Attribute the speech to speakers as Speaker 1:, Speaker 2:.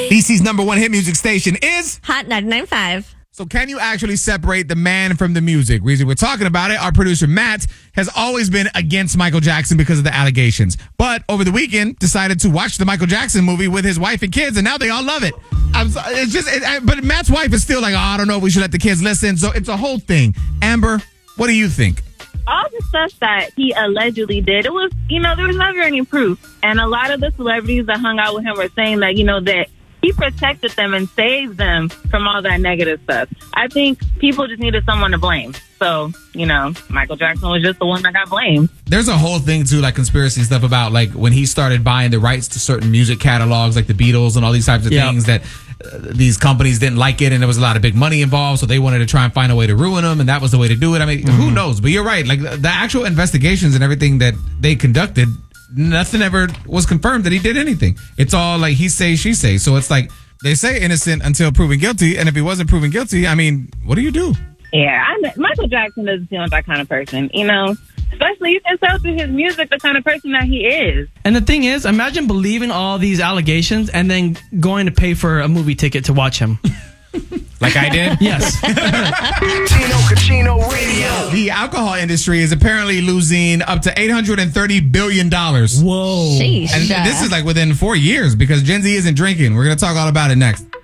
Speaker 1: DC's number one hit music station is
Speaker 2: Hot 99.5.
Speaker 1: So can you actually separate the man from the music? Reason we're talking about it, our producer Matt has always been against Michael Jackson because of the allegations. But over the weekend, decided to watch the Michael Jackson movie with his wife and kids, and now they all love it. But Matt's wife is still like, oh, I don't know if we should let the kids listen. So it's a whole thing. Amber, what do you think?
Speaker 3: All the stuff that he allegedly did, it was, there was never any proof. And a lot of the celebrities that hung out with him were saying that, that he protected them and saved them from all that negative stuff. I think people just needed someone to blame. So, Michael Jackson was just the one that got blamed.
Speaker 1: There's a whole thing, too, like conspiracy stuff about, like, when he started buying the rights to certain music catalogs, like the Beatles and all these types of things that these companies didn't like it, and there was a lot of big money involved, so they wanted to try and find a way to ruin them, and that was the way to do it. I mean, who knows? But you're right. Like, the actual investigations and everything that they conducted, nothing ever was confirmed that he did anything. It's all like he say, she say. So it's like they say innocent until proven guilty. And if he wasn't proven guilty, I mean, what do you do?
Speaker 3: Yeah, Michael Jackson doesn't seem like that kind of person, Especially you can tell through his music the kind of person that he is.
Speaker 4: And the thing is, imagine believing all these allegations and then going to pay for a movie ticket to watch him.
Speaker 1: Like I did?
Speaker 4: Yes.
Speaker 5: Kachino Radio.
Speaker 1: The alcohol industry is apparently losing up to $830 billion.
Speaker 4: Whoa.
Speaker 2: Sheesh.
Speaker 1: And this is like within 4 years because Gen Z isn't drinking. We're going to talk all about it next.